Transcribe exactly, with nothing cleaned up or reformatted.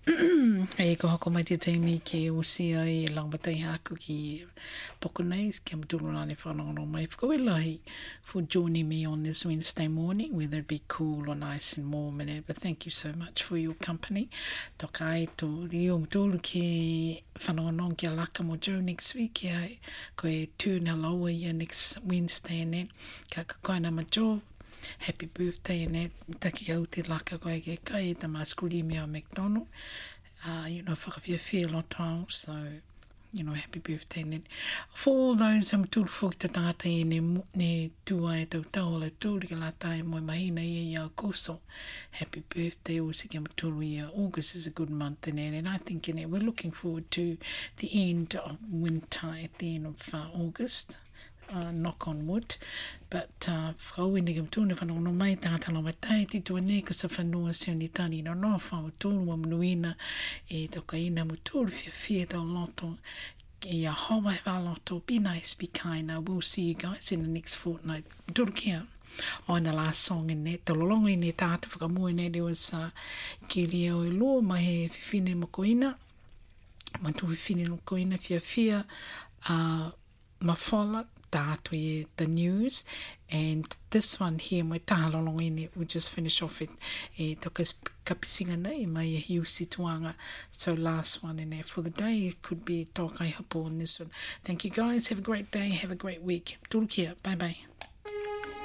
E ko hoko mai te teimi ke usia i langbatai haku ki poko nei, ki am tūru nane whanongono mai whakawelahi for joining me on this Wednesday morning, whether it be cool or nice and warm and but thank you so much for your company. Toka ai tō rio mtūru ki whanongono ki a laka mo Joe next week, ai ko e tūna laua ia next Wednesday and that, ka kakaina ma Joe. Happy birthday and that. Taki kau te laka koe ke kai, ta maskuli mea McDonald. Uh, you know, whakawhia whea lo tau, so, you know, happy birthday and that. For all those am tūru whoki te tangata e ne, ne tua e tau tau le tūru ki la tae moe mahina ia ia koso. Happy birthday, also ki am tūru ia. August is a good month and, and I think in it, we're looking forward to the end of winter at the end of uh, August. Uh, knock on wood, but uh, whakauine ke mtūne whanongono mai tangata lau matai ti tua ne ka sa whanua seo ni tani no no whao tūru wa mnuina e toka ina mutūru fia fia tau loto e a hawa hewa loto. Be nice, be kind. Uh, we'll see you guys in the next fortnight. Mtūru kia. Oh, and the last song in that, tololongo i ne tāta whakamua ne, there was uh, ki ria o e loa mahe whiwhine mo koina, matu whiwhine mo koina fia fia uh, mawhala tātu e the news, and this one here mai tāhalolongo ine, we just finish off it e toka kapisinga nei mai e hiusi tuanga. So last one in there for the day, it could be Tokai Hapo on this one. Thank you guys, have a great day, have a great week. Tūru kia, bye bye.